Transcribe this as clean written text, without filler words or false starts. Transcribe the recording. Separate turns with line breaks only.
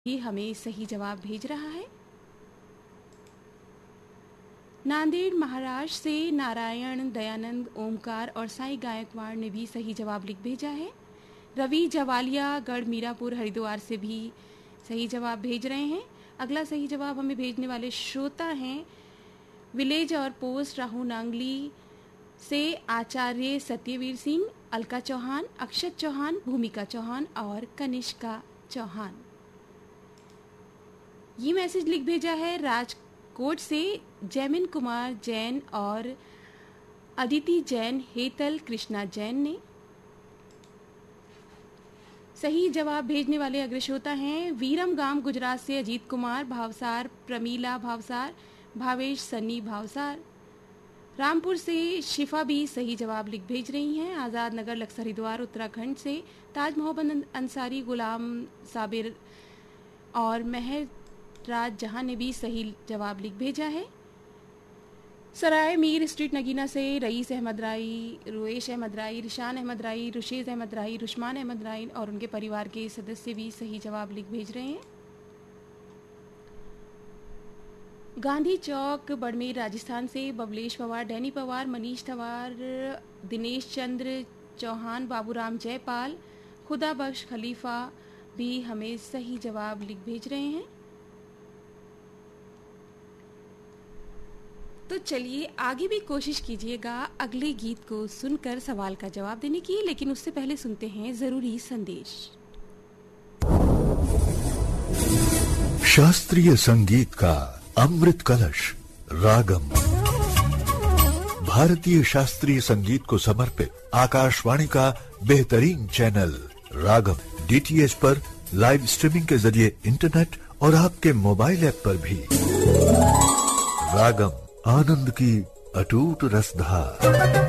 ही हमें सही जवाब भेज रहा है। नांदेड़ महाराष्ट्र से नारायण, दयानंद, ओमकार और साई गायकवाड़ ने भी सही जवाब लिख भेजा है। रवि जवालिया गढ़ मीरापुर हरिद्वार से भी सही जवाब भेज रहे हैं। अगला सही जवाब हमें भेजने वाले श्रोता हैं विलेज और पोस्ट राहू नांगली से आचार्य सत्यवीर सिंह, अलका चौहान, अक्षत चौहान, भूमिका चौहान और कनिष्का चौहान। ये मैसेज लिख भेजा है राजकोट से जैमिन कुमार जैन और अदिति जैन, हेतल कृष्णा जैन ने। सही जवाब भेजने वाले अग्र श्रोता हैं वीरम गांव गुजरात से अजीत कुमार भावसार, प्रमीला भावसार, भावेश सन्नी भावसार। रामपुर से शिफा भी सही जवाब लिख भेज रही हैं। आज़ाद नगर लक्सर हरिद्वार उत्तराखंड से ताज मोहम्मद अंसारी, गुलाम साबिर और महर राज जहां ने भी सही जवाब लिख भेजा है। सराय मीर स्ट्रीट नगीना से रईस अहमद राई, रुएश अहमद राई, रिशान अहमद राई, रुशेज अहमद राई, रुशमान अहमद राई और उनके परिवार के सदस्य भी सही जवाब लिख भेज रहे हैं। गांधी चौक बड़मेर राजस्थान से बबलेश पवार, डैनी पवार, मनीष तवार, दिनेश चंद्र चौहान, बाबूराम जयपाल, खुदा बख्श खलीफा भी हमें सही जवाब लिख भेज रहे हैं। तो चलिए आगे भी कोशिश कीजिएगा अगले गीत को सुनकर सवाल का जवाब देने की, लेकिन उससे पहले सुनते हैं जरूरी संदेश।
शास्त्रीय संगीत का अमृत कलश रागम, भारतीय शास्त्रीय संगीत को समर्पित आकाशवाणी का बेहतरीन चैनल रागम डीटीएच पर लाइव स्ट्रीमिंग के जरिए इंटरनेट और आपके मोबाइल ऐप पर भी। रागम, आनंद की अटूट रसधार।